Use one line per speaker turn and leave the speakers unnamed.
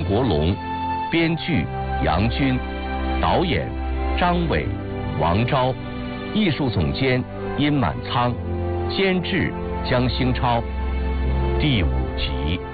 国龙，编剧杨军，导演张伟、王昭，艺术总监殷满仓，监制江兴超。第5集。